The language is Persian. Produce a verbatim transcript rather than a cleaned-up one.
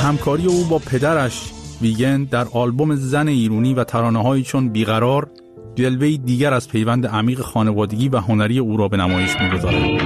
همکاری او با پدرش ویگن در آلبوم زن ایرونی و ترانه‌هایی چون بیقرار جلوه‌ای دیگر از پیوند عمیق خانوادگی و هنری او را به نمایش می‌گذارد.